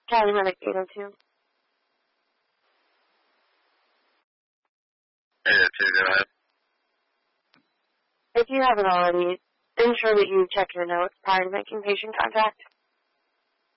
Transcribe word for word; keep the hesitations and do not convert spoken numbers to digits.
Cali Medic eight oh two. eight oh two, go ahead. If you haven't already, ensure that you check your notes prior to making patient contact.